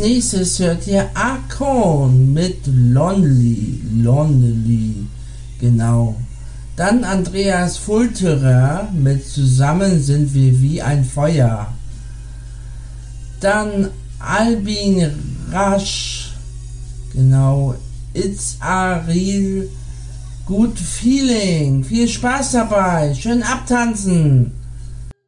nächstes hört ihr Akon mit Lonely, genau. Dann Andreas Fulterer mit Zusammen sind wir wie ein Feuer. Dann Albin Rasch, genau, It's a Real Good Feeling. Viel Spaß dabei, schön abtanzen.